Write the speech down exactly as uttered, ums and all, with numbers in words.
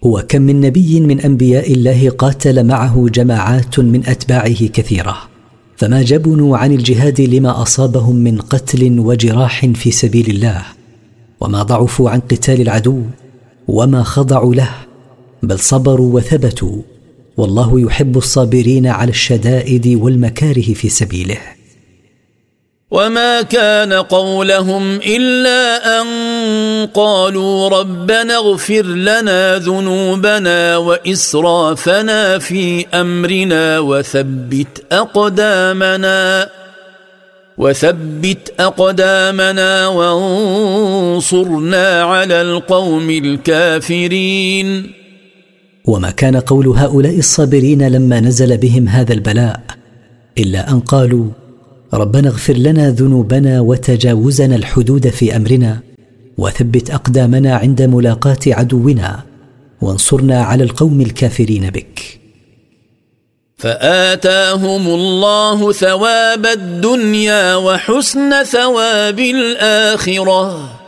وكم من نبي من أنبياء الله قاتل معه جماعات من أتباعه كثيرة، فما جبنوا عن الجهاد لما أصابهم من قتل وجراح في سبيل الله، وما ضعفوا عن قتال العدو وما خضعوا له، بل صبروا وثبتوا، والله يحب الصابرين على الشدائد والمكاره في سبيله. وما كان قولهم إلا أن قالوا ربنا اغفر لنا ذنوبنا وإسرافنا في أمرنا وثبت أقدامنا وثبت أقدامنا وانصرنا على القوم الكافرين. وما كان قول هؤلاء الصابرين لما نزل بهم هذا البلاء إلا أن قالوا ربنا اغفر لنا ذنوبنا وتجاوزنا الحدود في أمرنا وثبت أقدامنا عند ملاقاة عدونا وانصرنا على القوم الكافرين بك. فآتاهم الله ثواب الدنيا وحسن ثواب الآخرة